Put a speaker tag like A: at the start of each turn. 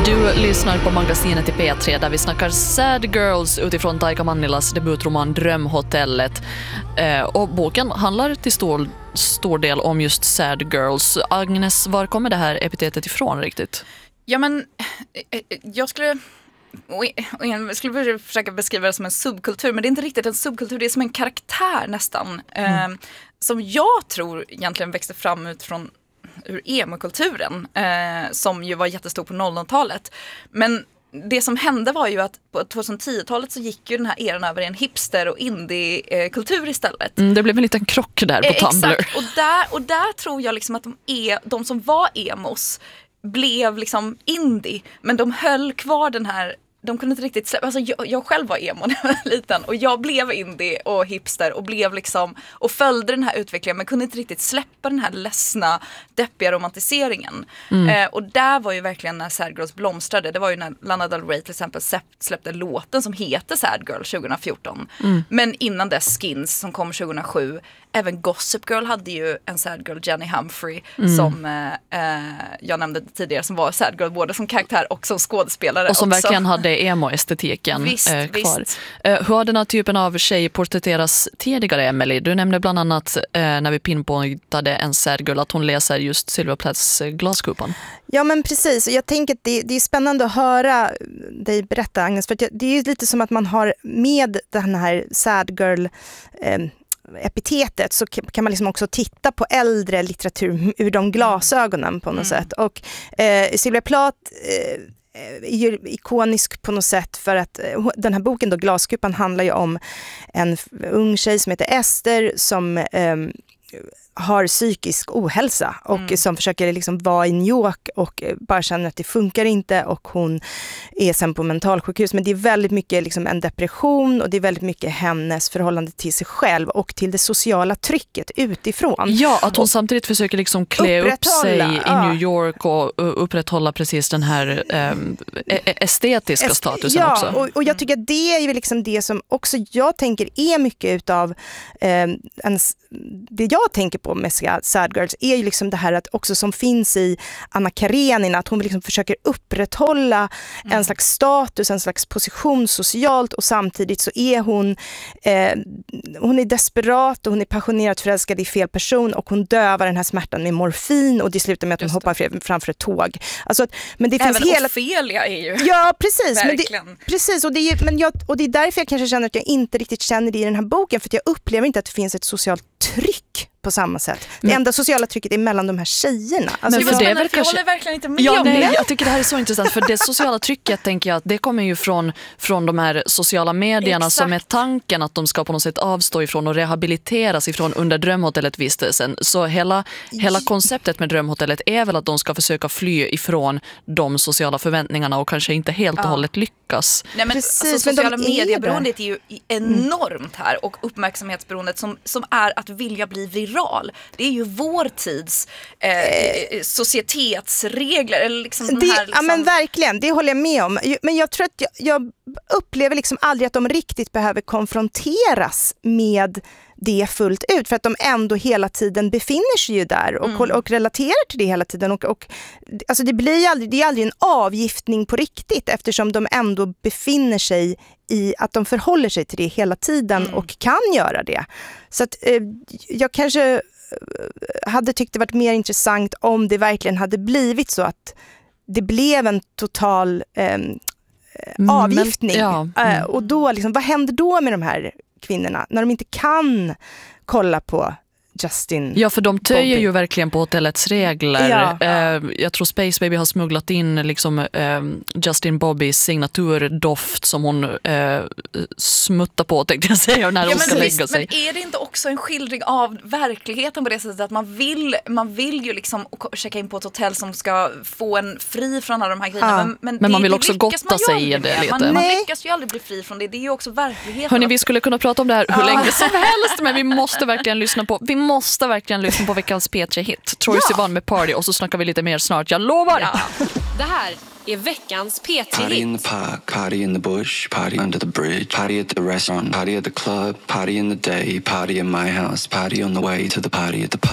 A: Du lyssnar på magasinet i P3 där vi snackar Sad Girls utifrån Taika Mannilas debutroman Drömhotellet. Och boken handlar till stor del om just Sad Girls. Agnes, var kommer det här epitetet ifrån riktigt?
B: Ja, men jag skulle försöka beskriva det som en subkultur, men det är inte riktigt en subkultur, det är som en karaktär nästan. Som jag tror egentligen växte fram ur emo-kulturen, som ju var jättestor på 00-talet. Men det som hände var ju att på 2010-talet så gick ju den här eran över i en hipster- och indie-kultur istället.
A: Det blev en liten krock där på Tumblr.
B: Exakt, och där tror jag liksom att de som var emos blev liksom indie, men de höll kvar den här. De kunde inte riktigt släppa, alltså jag själv var emo när jag var liten och jag blev indie och hipster och blev liksom, och följde den här utvecklingen men kunde inte riktigt släppa den här ledsna, deppiga romantiseringen. Och där var ju verkligen när Sad Girls blomstrade. Det var ju när Lana Del Rey till exempel släppte låten som heter Sad Girl 2014. Men innan dess Skins som kom 2007. Även Gossip Girl hade ju en Sad Girl, Jenny Humphrey, som jag nämnde tidigare, som var Sad Girl både som karaktär och som skådespelare.
A: Och som
B: också
A: verkligen hade emo-estetiken kvar.
B: Visst.
A: Hur har den här typen av tjej porträtteras tidigare, Emily? Du nämnde bland annat när vi pinpointade en Sad Girl att hon läser just Sylvia Plaths Glaskupan.
C: Ja, men precis. Och jag tänker att det är spännande att höra dig berätta, Agnes, för att det är ju lite som att man har med den här Sad Girl epitetet, så kan man liksom också titta på äldre litteratur ur de glasögonen på något sätt. Och Sylvia Plath är ju ikonisk på något sätt för att den här boken då, Glaskupan, handlar ju om en ung tjej som heter Ester som har psykisk ohälsa och som försöker liksom vara i New York och bara känner att det funkar inte, och hon är sen på mentalsjukhus. Men det är väldigt mycket liksom en depression, och det är väldigt mycket hennes förhållande till sig själv och till det sociala trycket utifrån.
A: Ja, att hon samtidigt försöker liksom klä upp sig i New York och upprätthålla precis den här estetiska statusen också.
C: Ja, och jag tycker att det är ju liksom det som också jag tänker är mycket utav det jag tänker på med Sad Girls är ju liksom det här att också som finns i Anna Karenina, att hon liksom försöker upprätthålla en slags status, en slags position socialt, och samtidigt så är hon är desperat och hon är passionerat förälskad i fel person, och hon dövar den här smärtan med morfin, och det slutar med att hon hoppar framför ett tåg. Alltså men det finns
B: även Ophelia är ju.
C: Ja, precis.
B: Verkligen.
C: Precis, och det är därför jag kanske känner att jag inte riktigt känner det i den här boken, för att jag upplever inte att det finns ett socialt tryck på samma sätt. Det enda sociala trycket är mellan de här tjejerna. Alltså,
A: men för det
B: jag håller verkligen inte med om
A: det.
B: det.
A: Jag tycker det här är så intressant, för det sociala trycket, tänker jag, att det kommer ju från de här sociala medierna. Exakt. Som är tanken att de ska på något sätt avstå ifrån och rehabiliteras ifrån under Drömhotellet-vistelsen. Så hela konceptet med Drömhotellet är väl att de ska försöka fly ifrån de sociala förväntningarna och kanske inte helt och hållet lyckas.
B: Nej, men
C: precis,
B: alltså, sociala
C: men
B: medieberoendet är ju enormt här, och uppmärksamhetsberoendet som är att vilja bli viral. Det är ju vår tids societetsregler. Eller liksom den här, liksom.
C: Ja, men verkligen, det håller jag med om. Men jag tror att jag upplever liksom aldrig att de riktigt behöver konfronteras med det fullt ut, för att de ändå hela tiden befinner sig ju där och relaterar till det hela tiden, och alltså det är aldrig en avgiftning på riktigt, eftersom de ändå befinner sig i att de förhåller sig till det hela tiden och kan göra det. Så att jag kanske hade tyckt det varit mer intressant om det verkligen hade blivit så att det blev en total avgiftning. Och då liksom, vad händer då med de här kvinnorna när de inte kan kolla på Justin?
A: Ja, för de töjer ju verkligen på hotellets regler.
C: Ja.
A: Jag tror Space Baby har smugglat in liksom, Justin Bobbys signaturdoft som hon smuttar på, tänkte jag säga, när hon ska lägga sig.
B: Men är det inte också en skildring av verkligheten på det sättet att man vill ju liksom checka in på ett hotell som ska få en fri från alla de här grejerna. Men man vill också gotta sig i det lite. Man lyckas ju aldrig bli fri från det. Det är ju också verkligheten.
A: Hörrni, vi skulle kunna prata om det här hur länge som helst, men vi måste verkligen lyssna på veckans P3-hit. Troye Sivan med Party, och så snackar vi lite mer snart, jag lovar.
D: Ja. Det här är veckans P3-hit.
E: Party in the park, party in the bush, party under the bridge, party at the restaurant, party at the club, party in the day, party in my house, party on the way to the party at the